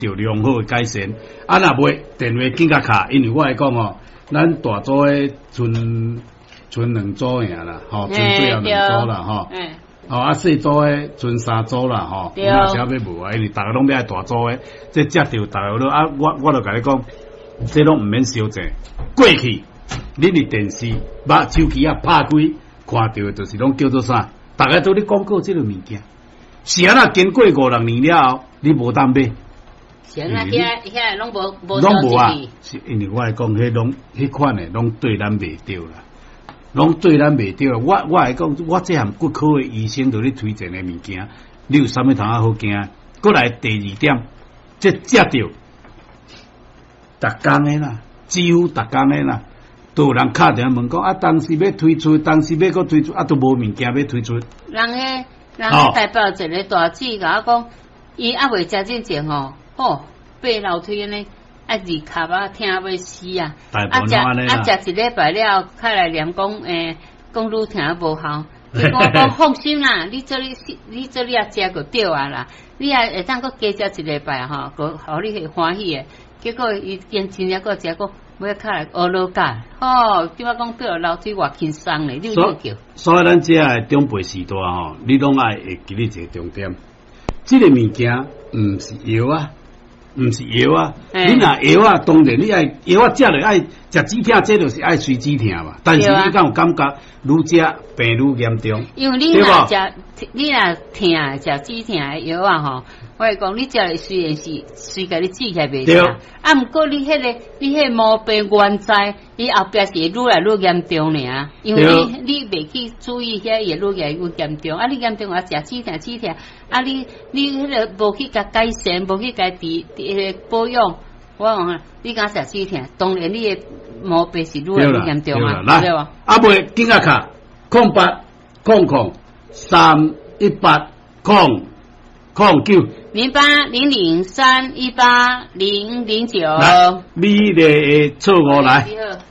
就良好的改善。啊，若袂电话紧甲卡，因为我来讲哦，咱大组的剩2组尔啦，吼，剩最后2组啦，吼。啊，细组的剩3组啦，吼。对。有啥要无啊？因为大家拢要爱大组的，这接着大家都啊，我就甲你讲，这拢毋免烧钱。过去，恁的电视、手机啊拍开，看到的就是拢叫做啥？大家都咧广告这个物件。是啊，经过5-6年了后，你无当买。 是啊，遐拢无啊，是因为我来讲，迄款的拢对咱袂着啦，拢对咱袂着。我来讲，我这项骨科的医生都咧推荐的物件，你有啥物通好惊？过来第2点，这食着，逐工的啦，几乎逐工的啦，都有人敲电话问讲啊，当时要推出，当时要搁推出，啊，都无物件要推出。 人代表一个大姐甲我讲，伊还未食之前吼。爬楼梯呢，2卡啊，疼要死啊！食1礼拜了，开来念讲讲愈疼无效。结果讲放心啦，你这里啊食个对啊啦，你也会当搁加食1礼拜吼，个互你会欢喜诶。结果伊坚持了搁食个，要开来学老教。即摆讲爬楼梯偌轻松咧，你有叫。 所以咱这个长辈时代吼，你拢爱会记你一个重点，这个物件毋是药啊。毋是药啊！你若药啊，当然你爱药啊，食了爱食止疼，这就是爱随止疼嘛。但是你敢有感觉愈食病愈严重？ 因为你若疼食止疼的药啊吼，我会讲你食的虽然是随甲你止起来袂疼，啊，毋过你迄毛病原在，你后壁是会愈来愈严重尔。因为你袂去注意遐，会愈来愈严重。啊，你严重啊，食止疼，啊，你迄个无去甲改善，无去甲保养，我讲你敢食止疼，当然你的毛病是愈来愈严重啊，对吧？ 啊，袂紧啊卡0800-318-009。 0800-318-009。 来，美丽的错误来。